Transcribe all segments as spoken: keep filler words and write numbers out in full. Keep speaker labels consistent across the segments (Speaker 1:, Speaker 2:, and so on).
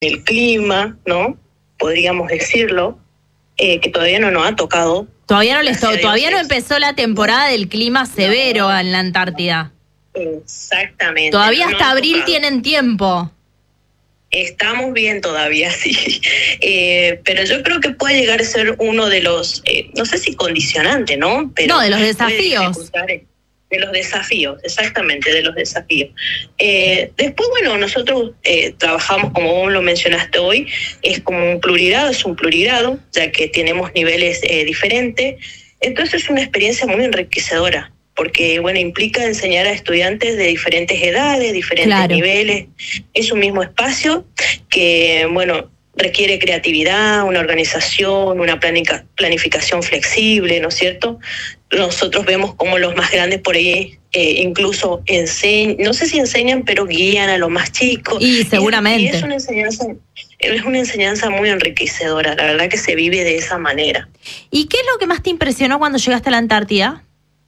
Speaker 1: el clima, ¿no? Podríamos decirlo, eh, que todavía no nos ha tocado.
Speaker 2: Todavía no les to todavía no empezó la temporada del clima severo no. en la Antártida.
Speaker 1: Exactamente.
Speaker 2: Todavía
Speaker 1: no
Speaker 2: hasta abril tocado. Tienen tiempo.
Speaker 1: Estamos bien todavía, sí. Eh, pero yo creo que puede llegar a ser uno de los, eh, no sé si condicionante, ¿no? Pero
Speaker 2: no, de los desafíos.
Speaker 1: De los desafíos, exactamente, de los desafíos. Eh, después, bueno, nosotros eh, trabajamos, como vos lo mencionaste hoy, es como un plurigrado, es un plurigrado, ya que tenemos niveles eh, diferentes. Entonces es una experiencia muy enriquecedora, porque, bueno, implica enseñar a estudiantes de diferentes edades, diferentes claro. niveles. Es un mismo espacio que, bueno, requiere creatividad, una organización, una planificación flexible, ¿no es cierto? Nosotros vemos como los más grandes por ahí eh, incluso enseñan, no sé si enseñan, pero guían a los más chicos.
Speaker 2: Y seguramente.
Speaker 1: Y, y es una enseñanza, es una enseñanza muy enriquecedora, la verdad que se vive de esa manera.
Speaker 2: ¿Y qué es lo que más te impresionó cuando llegaste a la Antártida?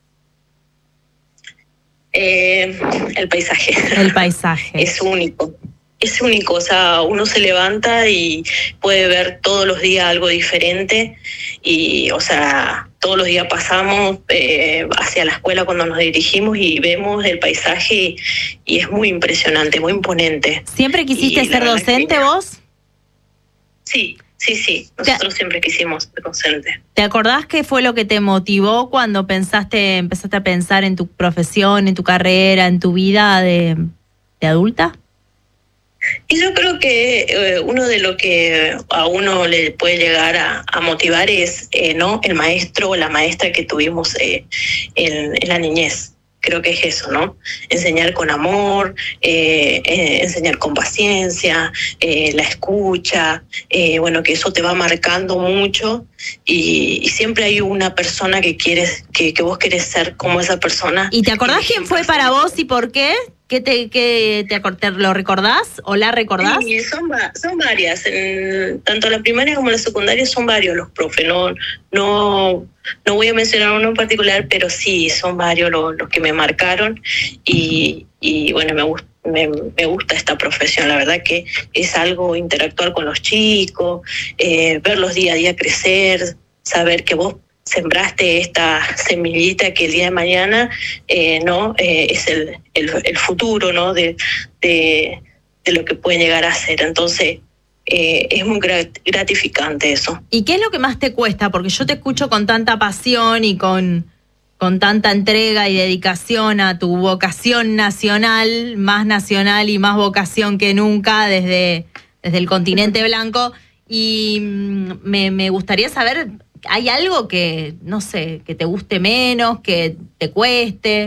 Speaker 1: Eh, el paisaje.
Speaker 2: El paisaje.
Speaker 1: Es único. Es único, o sea, uno se levanta y puede ver todos los días algo diferente y, o sea, todos los días pasamos eh, hacia la escuela cuando nos dirigimos y vemos el paisaje y, y es muy impresionante, muy imponente.
Speaker 2: ¿Siempre quisiste ser docente vos?
Speaker 1: Sí, sí, sí, nosotros siempre quisimos ser docente.
Speaker 2: ¿Te acordás qué fue lo que te motivó cuando pensaste, empezaste a pensar en tu profesión, en tu carrera, en tu vida de, de adulta?
Speaker 1: Y yo creo que eh, uno de lo que a uno le puede llegar a, a motivar es eh, no el maestro o la maestra que tuvimos eh, en, en la niñez. Creo que es eso, ¿no? Enseñar con amor, eh, eh, enseñar con paciencia, eh, la escucha, eh, bueno, que eso te va marcando mucho y, y siempre hay una persona que quieres, que, que vos querés ser como esa persona.
Speaker 2: ¿Y te acordás quién fue para vos y por qué? ¿Qué te, qué te, te lo recordás o la recordás?
Speaker 1: Sí, son, son varias. En, tanto la primaria como la secundaria son varios los profes. No, no, no voy a mencionar uno en particular, pero sí, son varios los, los que me marcaron. Y, y bueno, me gusta. Me, me gusta esta profesión, la verdad que es algo interactuar con los chicos, eh, verlos día a día crecer, saber que vos sembraste esta semillita que el día de mañana eh, no eh, es el, el, el futuro, ¿no? de, de, de lo que pueden llegar a ser. Entonces eh, es muy gratificante eso.
Speaker 2: ¿Y qué es lo que más te cuesta? Porque yo te escucho con tanta pasión y con, con tanta entrega y dedicación a tu vocación nacional, más nacional y más vocación que nunca desde, desde el continente blanco, y me, me gustaría saber, ¿hay algo que, no sé, que te guste menos, que te cueste?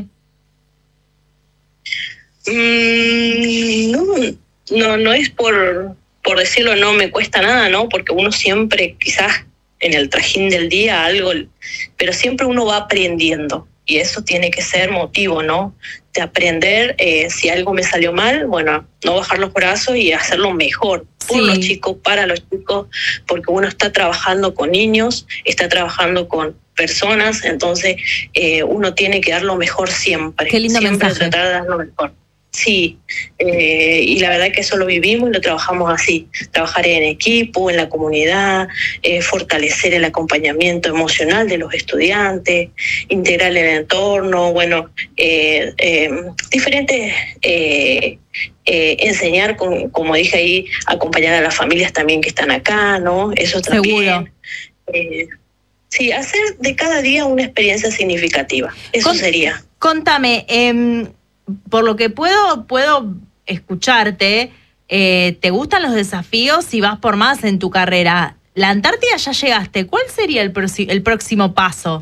Speaker 1: Mm, no, no, no es por, por decirlo, no me cuesta nada, ¿no? Porque uno siempre, quizás en el trajín del día, algo, pero siempre uno va aprendiendo. Y eso tiene que ser motivo, ¿no? De aprender, eh, si algo me salió mal, bueno, no bajar los brazos y hacerlo mejor. Por sí. Los chicos, para los chicos, porque uno está trabajando con niños, está trabajando con personas, entonces eh, uno tiene que dar lo mejor siempre.
Speaker 2: Qué lindo
Speaker 1: siempre
Speaker 2: mensaje.
Speaker 1: Tratar de dar lo mejor. Sí, eh, y la verdad que eso lo vivimos y lo trabajamos así, trabajar en equipo, en la comunidad, eh, fortalecer el acompañamiento emocional de los estudiantes, integrar el entorno, bueno, eh, eh, diferentes, eh, eh, enseñar, con, como dije ahí, acompañar a las familias también que están acá, ¿no? Eso también.
Speaker 2: Seguro.
Speaker 1: Eh, sí, hacer de cada día una experiencia significativa, eso
Speaker 2: Con,
Speaker 1: sería.
Speaker 2: Contame, eh, por lo que puedo puedo escucharte, eh, ¿te gustan los desafíos y vas por más en tu carrera? La Antártida ya llegaste, ¿cuál sería el, el próximo paso?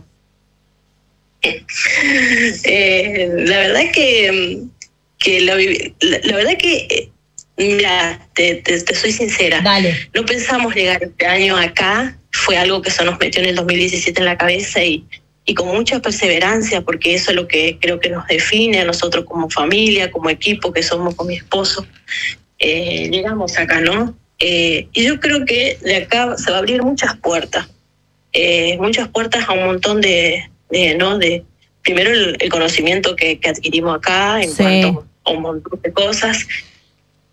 Speaker 1: Eh, la verdad que, que la, la, la verdad que, mira, te, te, te soy sincera.
Speaker 2: Dale.
Speaker 1: No pensamos llegar este año acá, fue algo que se nos metió en el dos mil diecisiete en la cabeza y y con mucha perseverancia, porque eso es lo que creo que nos define a nosotros como familia, como equipo que somos con mi esposo. Eh, llegamos acá, ¿no? Eh, y yo creo que de acá se va a abrir muchas puertas, eh, muchas puertas a un montón de, de ¿no? De primero, el, el conocimiento que, que adquirimos acá en sí. cuanto a un montón de cosas,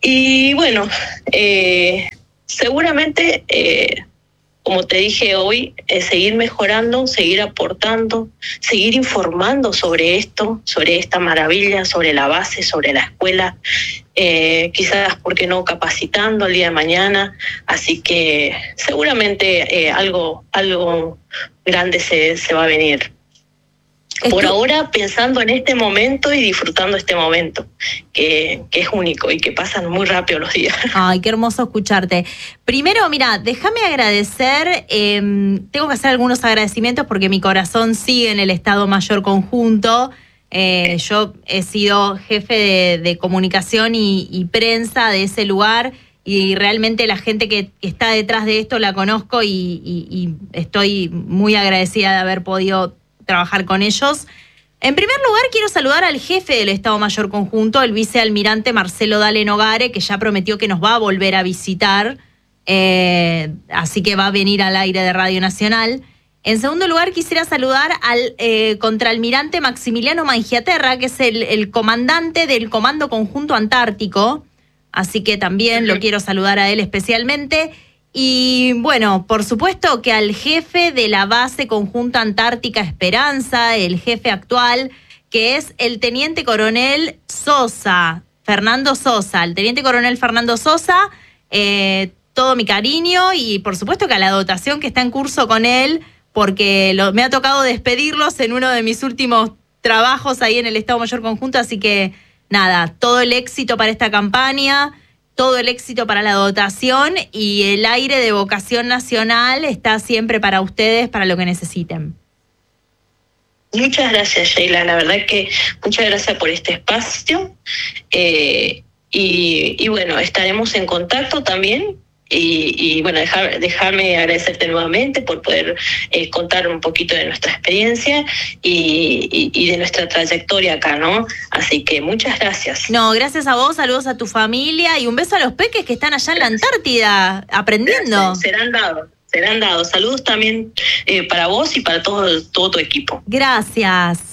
Speaker 1: Y bueno, eh, seguramente, eh, como te dije hoy, eh, seguir mejorando, seguir aportando, seguir informando sobre esto, sobre esta maravilla, sobre la base, sobre la escuela, eh, quizás, ¿por qué no?, capacitando el día de mañana. Así que seguramente eh, algo, algo grande se, se va a venir. Por ahora pensando en este momento y disfrutando este momento, que, que es único y que pasan muy rápido los días.
Speaker 2: Ay, qué hermoso escucharte. Primero, mira, déjame agradecer, eh, tengo que hacer algunos agradecimientos porque mi corazón sigue en el Estado Mayor Conjunto. Eh, yo he sido jefe de, de comunicación y, y prensa de ese lugar y realmente la gente que, que está detrás de esto la conozco y, y, y estoy muy agradecida de haber podido trabajar con ellos. En primer lugar, quiero saludar al jefe del Estado Mayor Conjunto, el vicealmirante Marcelo Dale Nogare, que ya prometió que nos va a volver a visitar, eh, así que va a venir al aire de Radio Nacional. En segundo lugar, quisiera saludar al eh, contraalmirante Maximiliano Mangiaterra, que es el, el comandante del Comando Conjunto Antártico, así que también lo quiero saludar a él especialmente. Y bueno, por supuesto que al jefe de la base conjunta Antártica Esperanza, el jefe actual, que es el teniente coronel Sosa, Fernando Sosa, el teniente coronel Fernando Sosa, eh, todo mi cariño y por supuesto que a la dotación que está en curso con él, porque lo, me ha tocado despedirlos en uno de mis últimos trabajos ahí en el Estado Mayor Conjunto, así que nada, todo el éxito para esta campaña, todo el éxito para la dotación y el aire de vocación nacional está siempre para ustedes, para lo que necesiten.
Speaker 1: Muchas gracias, Sheila. La verdad que muchas gracias por este espacio. Eh, y, y bueno, estaremos en contacto también. Y, y bueno, dejar, dejarme agradecerte nuevamente por poder eh, contar un poquito de nuestra experiencia y, y, y de nuestra trayectoria acá, ¿no? Así que muchas gracias.
Speaker 2: No, gracias a vos, saludos a tu familia y un beso a los peques que están allá en la Antártida aprendiendo.
Speaker 1: Gracias, serán dados, serán dados. Saludos también eh, para vos y para todo, todo tu equipo.
Speaker 2: Gracias.